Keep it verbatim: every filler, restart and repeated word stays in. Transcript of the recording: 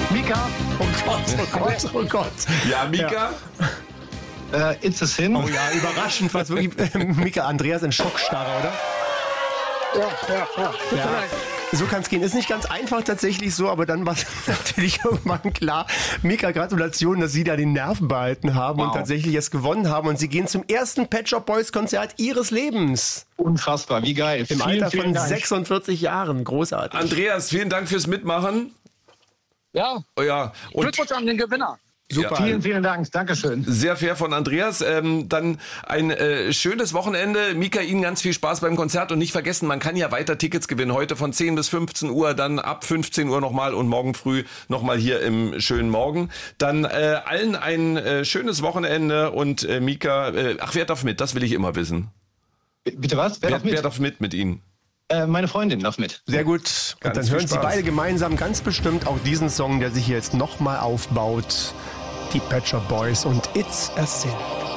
Mika. Oh Gott, oh Gott, oh Gott. Ja, Mika? Ja. Äh, It's a Sin. Oh ja, überraschend, was wirklich. Mika, Andreas in Schockstarre, oder? Ja, ja, ja. Ja. So kann es gehen. Ist nicht ganz einfach tatsächlich so, aber dann war es natürlich irgendwann klar. Mika, Gratulation, dass Sie da den Nerven behalten haben wow. und tatsächlich es gewonnen haben. Und Sie gehen zum ersten Pet Shop Boys Konzert Ihres Lebens. Unfassbar, wie geil. Im vielen, Alter vielen von Dank. sechsundvierzig Jahren. Großartig. Andreas, vielen Dank fürs Mitmachen. Ja. Oh ja. Und Glückwunsch an den Gewinner. Super. Ja. Vielen, vielen Dank. Dankeschön. Sehr fair von Andreas. Ähm, dann ein äh, schönes Wochenende. Mika, Ihnen ganz viel Spaß beim Konzert. Und nicht vergessen, man kann ja weiter Tickets gewinnen. Heute von zehn bis fünfzehn Uhr, dann ab fünfzehn Uhr nochmal und morgen früh nochmal hier im schönen Morgen. Dann äh, allen ein äh, schönes Wochenende. Und äh, Mika, äh, ach, wer darf mit? Das will ich immer wissen. B- bitte was? Wer, Wer, darf mit? wer darf mit mit Ihnen? Äh, meine Freundin darf mit. Sehr gut. Ganz Und dann viel hören Sie Spaß. beide gemeinsam ganz bestimmt auch diesen Song, der sich hier jetzt nochmal aufbaut. Die Pet Shop Boys und It's a Sin.